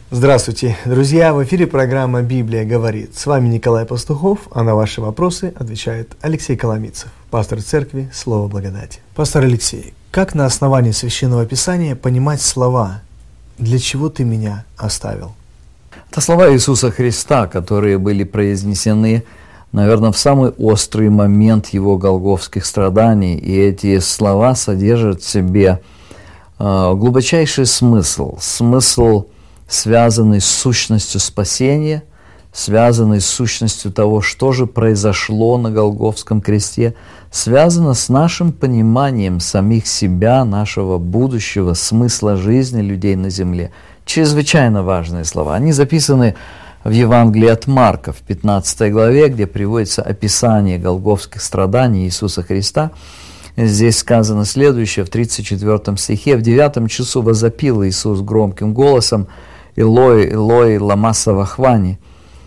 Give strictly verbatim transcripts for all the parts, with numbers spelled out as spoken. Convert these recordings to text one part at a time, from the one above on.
Здравствуйте, друзья! В эфире программа «Библия говорит». С вами Николай Пастухов, а на ваши вопросы отвечает Алексей Коломийцев, пастор церкви «Слово благодати». Пастор Алексей, как на основании Священного Писания понимать слова «Для чего ты меня оставил»? Это слова Иисуса Христа, которые были произнесены, наверное, в самый острый момент Его голгофских страданий. И эти слова содержат в себе э, глубочайший смысл. Смысл, связанный с сущностью спасения, связанный с сущностью того, что же произошло на Голгофском кресте, связано с нашим пониманием самих себя, нашего будущего, смысла жизни людей на земле. Чрезвычайно важные слова. Они записаны в Евангелии от Марка, в пятнадцатой главе, где приводится описание голгофских страданий Иисуса Христа. Здесь сказано следующее, в тридцать четвёртом стихе: «В девятом часу возопил Иисус громким голосом: Илой, Илой, лама савахвани»,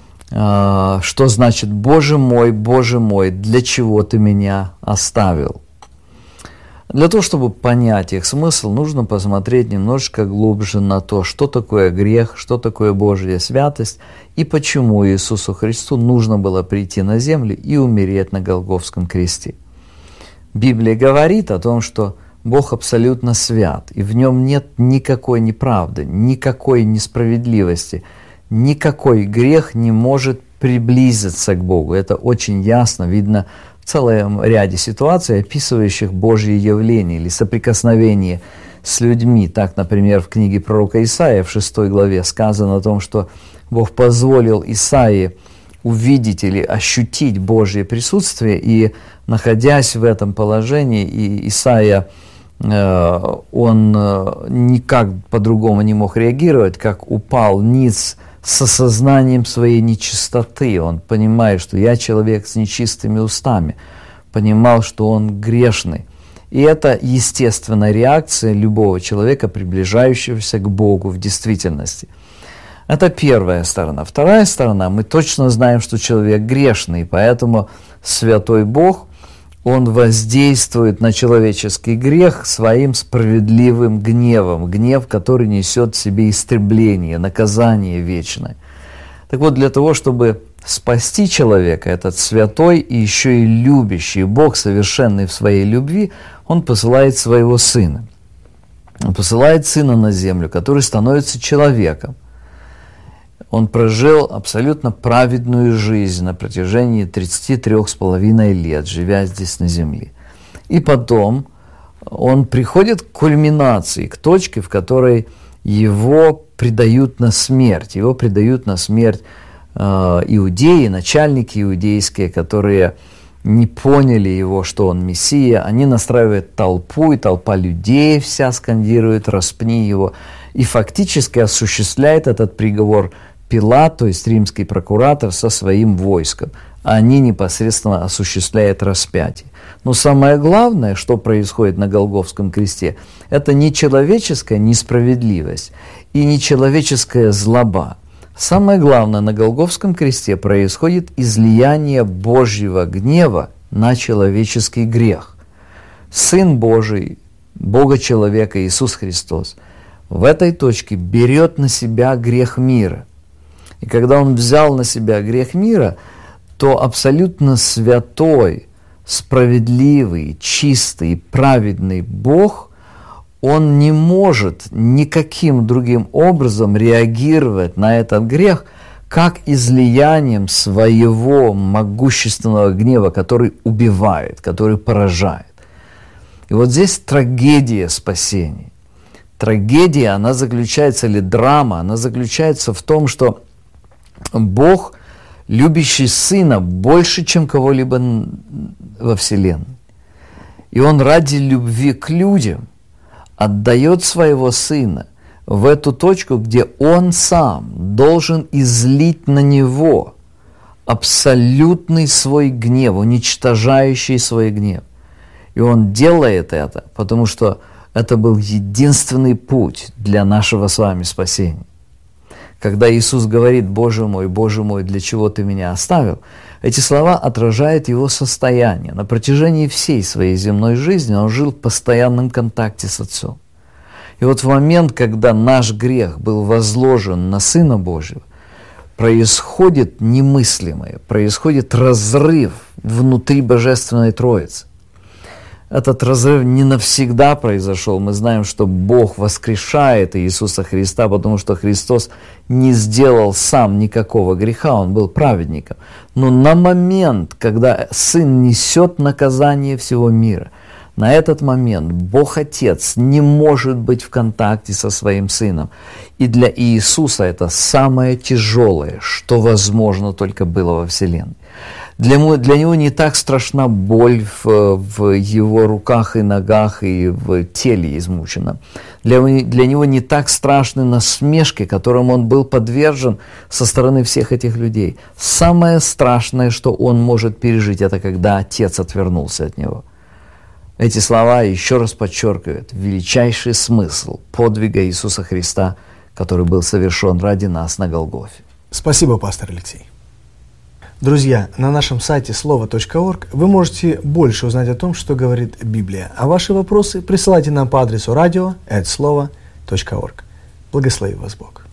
что значит: «Боже мой, Боже мой, для чего ты меня оставил?» Для того, чтобы понять их смысл, нужно посмотреть немножечко глубже на то, что такое грех, что такое Божья святость и почему Иисусу Христу нужно было прийти на землю и умереть на Голгофском кресте. Библия говорит о том, что Бог абсолютно свят, и в Нем нет никакой неправды, никакой несправедливости, никакой грех не может приблизиться к Богу. Это очень ясно видно в целом ряде ситуаций, описывающих Божьи явления или соприкосновение с людьми. Так, например, в книге пророка Исаия в шестой главе сказано о том, что Бог позволил Исаии увидеть или ощутить Божье присутствие, и, находясь в этом положении, и Исаия, э, он э, никак по-другому не мог реагировать, как упал ниц с осознанием своей нечистоты. Он понимает, что я человек с нечистыми устами, понимал, что он грешный. И это естественная реакция любого человека, приближающегося к Богу в действительности. Это первая сторона. Вторая сторона: мы точно знаем, что человек грешный, поэтому святой Бог, Он воздействует на человеческий грех своим справедливым гневом, гнев, который несет в себе истребление, наказание вечное. Так вот, для того, чтобы спасти человека, этот святой и еще и любящий Бог, совершенный в своей любви, Он посылает своего Сына. Он посылает Сына на землю, который становится человеком. Он прожил абсолютно праведную жизнь на протяжении тридцати трёх с половиной лет, живя здесь на земле. И потом он приходит к кульминации, к точке, в которой его предают на смерть. Его предают на смерть э, иудеи, начальники иудейские, которые не поняли его, что он Мессия. Они настраивают толпу, и толпа людей вся скандирует: «Распни его». И фактически осуществляет этот приговор Пилат, то есть римский прокуратор, со своим войском. Они непосредственно осуществляют распятие. Но самое главное, что происходит на Голгофском кресте, это не человеческая несправедливость и не человеческая злоба. Самое главное, на Голгофском кресте происходит излияние Божьего гнева на человеческий грех. Сын Божий, Бога-человека Иисус Христос, в этой точке берет на себя грех мира. И когда Он взял на себя грех мира, то абсолютно святой, справедливый, чистый, праведный Бог, Он не может никаким другим образом реагировать на этот грех, как излиянием своего могущественного гнева, который убивает, который поражает. И вот здесь трагедия спасения. Трагедия, она заключается, или драма, она заключается в том, что Бог, любящий Сына больше, чем кого-либо во Вселенной. И Он ради любви к людям отдает своего Сына в эту точку, где Он сам должен излить на Него абсолютный свой гнев, уничтожающий свой гнев. И Он делает это, потому что это был единственный путь для нашего с вами спасения. Когда Иисус говорит: «Боже мой, Боже мой, для чего ты меня оставил?», эти слова отражают его состояние. На протяжении всей своей земной жизни он жил в постоянном контакте с Отцом. И вот в момент, когда наш грех был возложен на Сына Божьего, происходит немыслимое, происходит разрыв внутри Божественной Троицы. Этот разрыв не навсегда произошел. Мы знаем, что Бог воскрешает Иисуса Христа, потому что Христос не сделал сам никакого греха, Он был праведником. Но на момент, когда Сын несет наказание всего мира, на этот момент Бог Отец не может быть в контакте со Своим Сыном. И для Иисуса это самое тяжелое, что возможно только было во Вселенной. Для него, для него не так страшна боль в, в его руках и ногах и в теле измученном. Для, для него не так страшны насмешки, которым он был подвержен со стороны всех этих людей. Самое страшное, что он может пережить, это когда Отец отвернулся от него. Эти слова еще раз подчеркивают величайший смысл подвига Иисуса Христа, который был совершен ради нас на Голгофе. Спасибо, пастор Алексей. Друзья, на нашем сайте слово точка орг вы можете больше узнать о том, что говорит Библия. А ваши вопросы присылайте нам по адресу радио эт слово точка орг. Благослови вас Бог.